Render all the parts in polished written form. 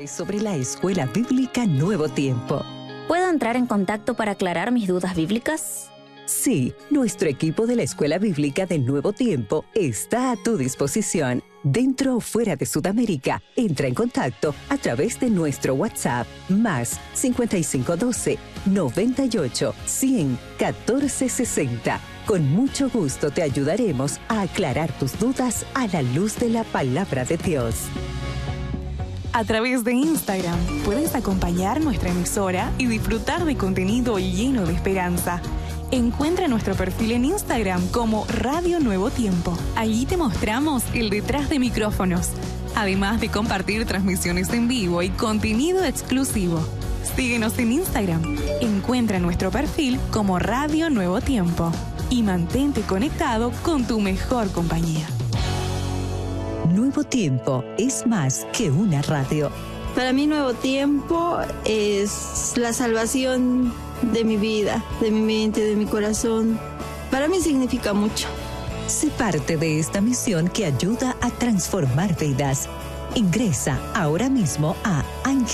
Sobre la Escuela Bíblica Nuevo Tiempo. ¿Puedo entrar en contacto para aclarar mis dudas bíblicas? Sí, nuestro equipo de la Escuela Bíblica del Nuevo Tiempo está a tu disposición. Dentro o fuera de Sudamérica, entra en contacto a través de nuestro WhatsApp más 5512 98 100 14 60. Con mucho gusto te ayudaremos a aclarar tus dudas a la luz de la palabra de Dios. A través de Instagram puedes acompañar nuestra emisora y disfrutar de contenido lleno de esperanza. Encuentra nuestro perfil en Instagram como Radio Nuevo Tiempo. Allí te mostramos el detrás de micrófonos, además de compartir transmisiones en vivo y contenido exclusivo. Síguenos en Instagram. Encuentra nuestro perfil como Radio Nuevo Tiempo y mantente conectado con tu mejor compañía. Nuevo Tiempo es más que una radio. Para mí Nuevo Tiempo es la salvación de mi vida, de mi mente, de mi corazón. Para mí significa mucho. Sé parte de esta misión que ayuda a transformar vidas. Ingresa ahora mismo a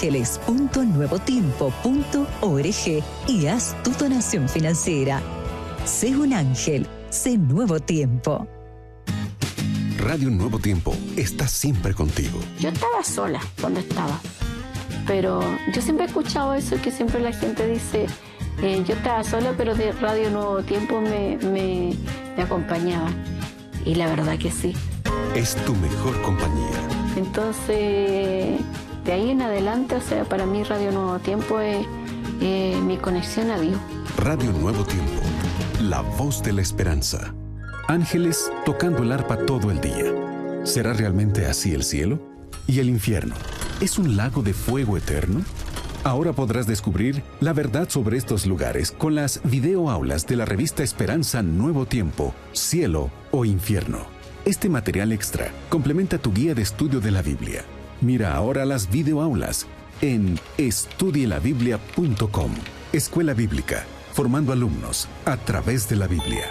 ángeles.nuevotiempo.org y haz tu donación financiera. Sé un ángel, sé Nuevo Tiempo. Radio Nuevo Tiempo está siempre contigo. Yo estaba sola cuando estaba, pero yo siempre he escuchado eso, que siempre la gente dice, yo estaba sola, pero de Radio Nuevo Tiempo me acompañaba. Y la verdad que sí. Es tu mejor compañía. Entonces, de ahí en adelante, o sea, para mí Radio Nuevo Tiempo es mi conexión a Dios. Radio Nuevo Tiempo, la voz de la esperanza. Ángeles tocando el arpa todo el día. ¿Será realmente así el cielo? ¿Y el infierno? ¿Es un lago de fuego eterno? Ahora podrás descubrir la verdad sobre estos lugares con las videoaulas de la revista Esperanza Nuevo Tiempo, Cielo o Infierno. Este material extra complementa tu guía de estudio de la Biblia. Mira ahora las videoaulas en estudielabiblia.com. Escuela Bíblica, formando alumnos a través de la Biblia.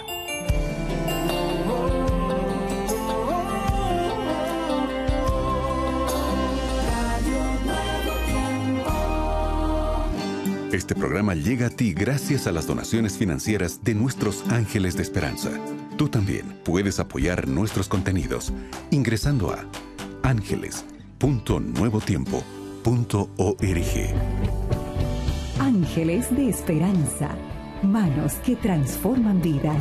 Este programa llega a ti gracias a las donaciones financieras de nuestros ángeles de esperanza. Tú también puedes apoyar nuestros contenidos ingresando a ángeles.nuevotiempo.org. Ángeles de Esperanza, manos que transforman vidas.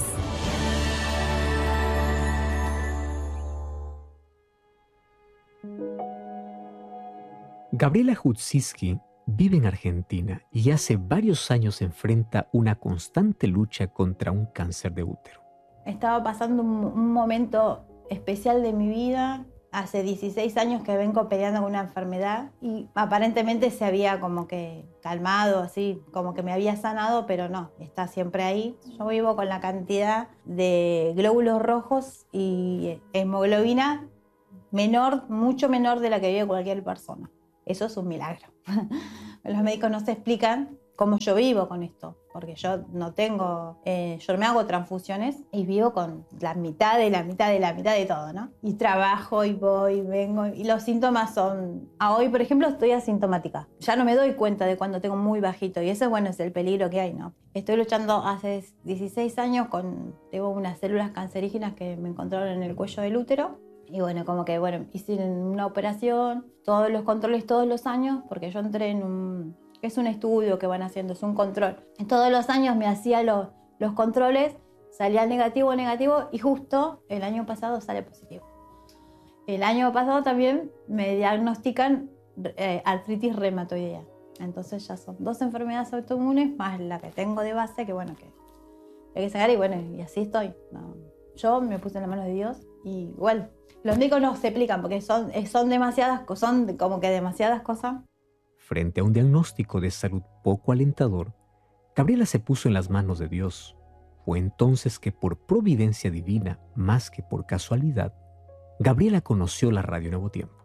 Gabriela Hutsiski vive en Argentina y hace varios años enfrenta una constante lucha contra un cáncer de útero. Estaba pasando un momento especial de mi vida. Hace 16 años que vengo peleando con una enfermedad y aparentemente se había como que calmado, así como que me había sanado, pero no, está siempre ahí. Yo vivo con la cantidad de glóbulos rojos y hemoglobina menor, mucho menor de la que vive cualquier persona. Eso es un milagro. Los médicos no se explican cómo yo vivo con esto, porque yo no tengo, yo me hago transfusiones y vivo con la mitad de la mitad de la mitad de todo, ¿no? Y trabajo y voy, vengo, y los síntomas son, hoy por ejemplo estoy asintomática, ya no me doy cuenta de cuando tengo muy bajito, y ese bueno es el peligro que hay, ¿no? Estoy luchando hace 16 años tengo unas células cancerígenas que me encontraron en el cuello del útero. Y bueno, como que bueno, hice una operación, todos los controles todos los años, porque yo entré es un estudio que van haciendo, es un control. Todos los años me hacía los controles, salía negativo, y justo el año pasado sale positivo. El año pasado también me diagnostican artritis reumatoidea. Entonces ya son 2 enfermedades autoinmunes más la que tengo de base, que bueno, que hay que sacar, y bueno, y así estoy. No, yo me puse en las manos de Dios y igual. Los médicos no se explican porque son demasiadas, son como que demasiadas cosas. Frente a un diagnóstico de salud poco alentador, Gabriela se puso en las manos de Dios. Fue entonces que por providencia divina, más que por casualidad, Gabriela conoció la Radio Nuevo Tiempo.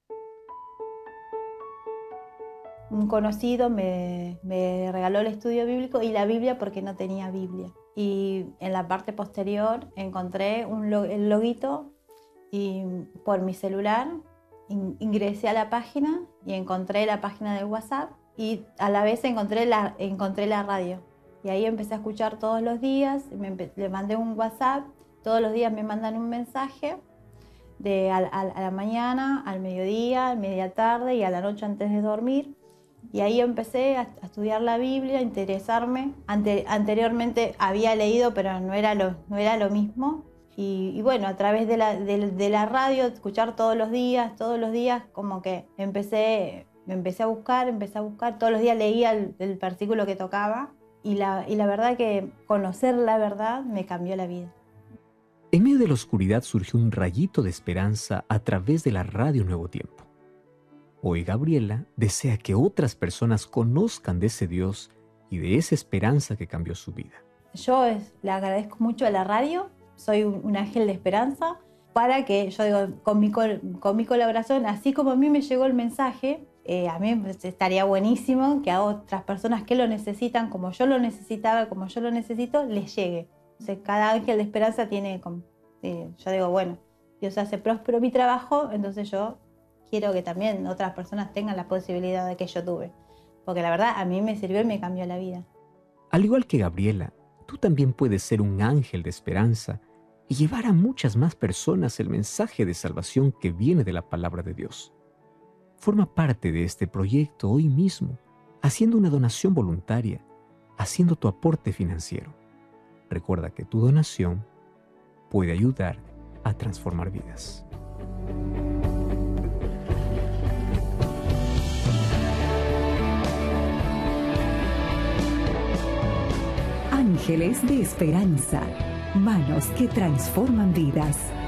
Un conocido me regaló el estudio bíblico y la Biblia porque no tenía Biblia. Y en la parte posterior encontré el loguito y por mi celular ingresé a la página y encontré la página de WhatsApp y a la vez encontré la radio. Y ahí empecé a escuchar todos los días, le mandé un WhatsApp, todos los días me mandan un mensaje a la mañana, al mediodía, a media tarde y a la noche antes de dormir. Y ahí empecé a estudiar la Biblia, a interesarme. Anteriormente había leído, pero no era lo mismo. Y bueno, a través de la radio, escuchar todos los días, como que me empecé a buscar, todos los días leía el versículo que tocaba. Y la verdad que conocer la verdad me cambió la vida. En medio de la oscuridad surgió un rayito de esperanza a través de la radio Nuevo Tiempo. Hoy Gabriela desea que otras personas conozcan de ese Dios y de esa esperanza que cambió su vida. Yo le agradezco mucho a la radio, soy un ángel de esperanza, para que, yo digo, con mi colaboración, así como a mí me llegó el mensaje, a mí estaría buenísimo que a otras personas que lo necesitan, como yo lo necesitaba, como yo lo necesito, les llegue. O sea, cada ángel de esperanza tiene, yo digo, bueno, Dios hace próspero mi trabajo, entonces yo quiero que también otras personas tengan la posibilidad de que yo tuve. Porque la verdad, a mí me sirvió y me cambió la vida. Al igual que Gabriela, tú también puedes ser un ángel de esperanza y llevar a muchas más personas el mensaje de salvación que viene de la palabra de Dios. Forma parte de este proyecto hoy mismo, haciendo una donación voluntaria, haciendo tu aporte financiero. Recuerda que tu donación puede ayudar a transformar vidas. Ángeles de Esperanza, manos que transforman vidas.